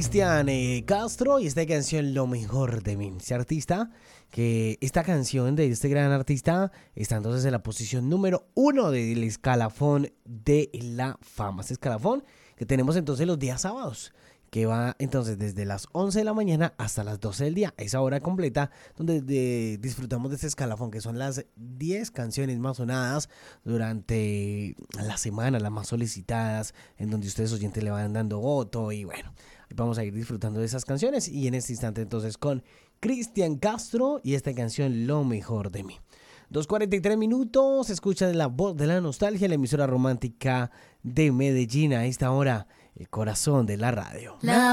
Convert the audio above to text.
Cristian Castro y esta canción Lo mejor de mí. Esta canción de este gran artista está entonces en la posición número 1 del escalafón de la fama. Este escalafón que tenemos entonces los días sábados, que va entonces desde las 11 de la mañana hasta las 12 del día, esa hora completa donde disfrutamos de este escalafón, que son las 10 canciones más sonadas durante la semana, las más solicitadas, en donde ustedes oyentes le van dando voto y bueno, vamos a ir disfrutando de esas canciones y en este instante entonces con Cristian Castro y esta canción Lo mejor de mí. 2:43 minutos, escucha La Voz de la Nostalgia, la emisora romántica de Medellín, a esta hora, el corazón de la radio.